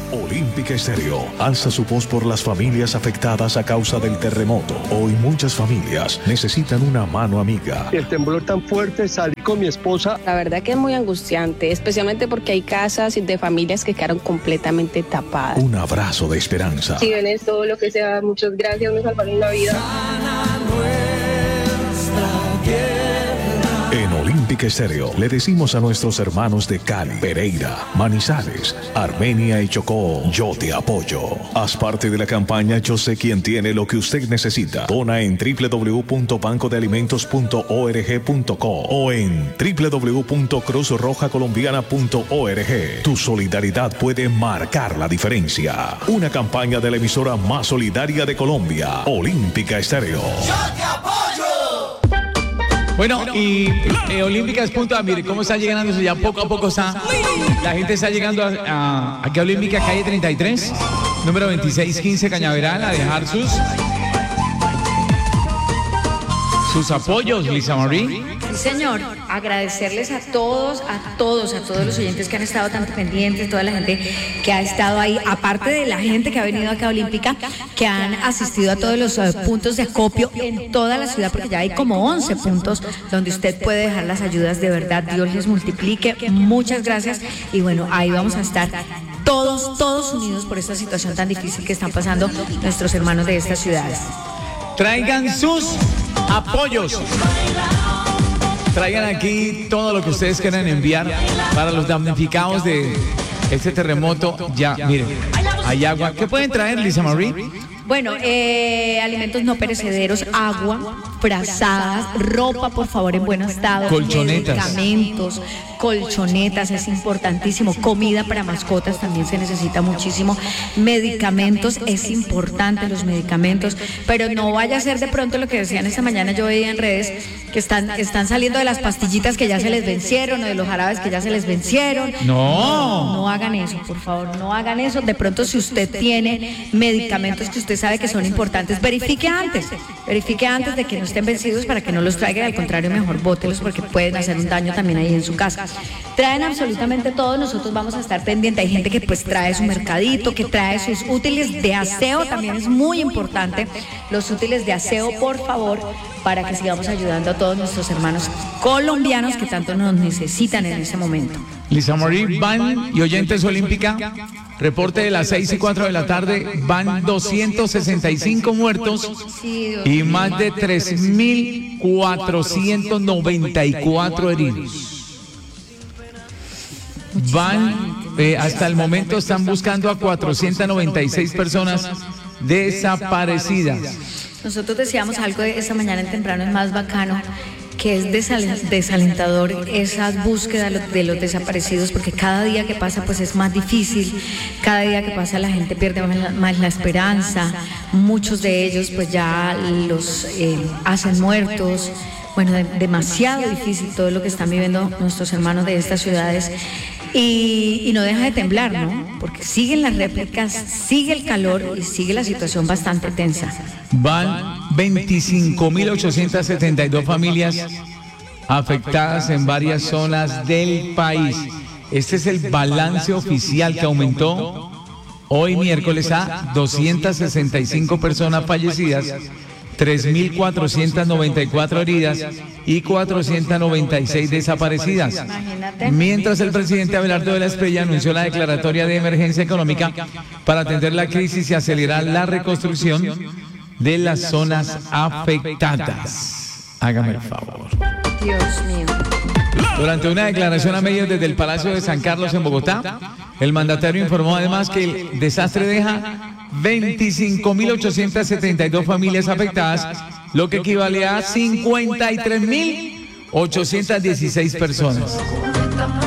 Olímpica Estéreo alza su voz por las familias afectadas a causa del terremoto. Hoy muchas familias necesitan una mano amiga. El temblor tan fuerte, salí con mi esposa. La verdad que es muy angustiante, especialmente porque hay casas de familias que quedaron completamente tapadas. Un abrazo de esperanza. Si ven esto, lo que sea, muchas gracias, me salvaron la vida. En Olímpica Estéreo le decimos a nuestros hermanos de Cali, Pereira, Manizales, Armenia y Chocó: yo te apoyo. Haz parte de la campaña Yo sé quién tiene lo que usted necesita. Dona en www.bancodealimentos.org.co o en www.cruzrojacolombiana.org. Tu solidaridad puede marcar la diferencia. Una campaña de la emisora más solidaria de Colombia, Olímpica Estéreo. ¡Yo te apoyo! Bueno, y Olímpica es punto. Mire cómo está llegando eso, ya poco a poco está. La gente está llegando aquí a Olímpica, calle 33, número 2615 Cañaveral, a dejar sus apoyos, Lisa Marie. Sí, señor, agradecerles a todos los oyentes que han estado tan pendientes, toda la gente que ha estado ahí, aparte de la gente que ha venido acá a Olímpica, que han asistido a todos los puntos de acopio en toda la ciudad, porque ya hay como 11 puntos donde usted puede dejar las ayudas. De verdad, Dios les multiplique. Muchas gracias. Y bueno, ahí vamos a estar todos unidos por esta situación tan difícil que están pasando nuestros hermanos de estas ciudades. Traigan sus apoyos. Traigan aquí todo lo que ustedes quieran enviar para los damnificados de este terremoto. Ya, miren, hay agua. ¿Qué pueden traer, Lisa Marie? Bueno, alimentos no perecederos, agua, frazadas, ropa, por favor, en buen estado, colchonetas, medicamentos, colchonetas, es importantísimo, comida para mascotas también se necesita muchísimo, medicamentos, es importante los medicamentos, pero no vaya a ser de pronto lo que decían esta mañana, yo veía en redes que están saliendo de las pastillitas que ya se les vencieron o de los jarabes que ya se les vencieron. No hagan eso, por favor, no hagan eso. De pronto, si usted tiene medicamentos que usted sabe que son importantes, verifique antes de que no estén vencidos para que no los traiga, y al contrario, mejor bótelos porque pueden hacer un daño también ahí en su casa. Traen absolutamente todo, nosotros vamos a estar pendientes. Hay gente que pues trae su mercadito, que trae sus útiles de aseo, también es muy importante los útiles de aseo, por favor, para que sigamos ayudando a todos nuestros hermanos colombianos que tanto nos necesitan en este momento. Lisa Marie, van y oyentes Olímpica, reporte de las 6 y 4 de la tarde, van 265 muertos y más de 3.494 heridos. Hasta el momento están buscando a 496 personas desaparecidas. Nosotros decíamos algo de esta mañana en temprano, es más bacano, que es desalentador esas búsquedas de los desaparecidos, porque cada día que pasa pues es más difícil, cada día que pasa la gente pierde más la esperanza, muchos de ellos pues ya los hacen muertos. Bueno, demasiado difícil todo lo que están viviendo nuestros hermanos de estas ciudades. Y no deja de temblar, ¿no? Porque siguen las réplicas, sigue el calor y sigue la situación bastante tensa. Van 25.872 familias afectadas en varias zonas del país. Este es el balance oficial, que aumentó hoy miércoles a 265 personas fallecidas, 3.494 heridas y 496 desaparecidas. Imagínate. Mientras el presidente Abelardo de la Espriella anunció la declaratoria de emergencia económica para atender la crisis y acelerar la reconstrucción de las zonas afectadas. Hágame el favor. Dios mío. Durante una declaración a medios desde el Palacio de San Carlos en Bogotá, el mandatario informó además que el desastre deja 25.872 familias afectadas, lo que equivale a 53.816 personas.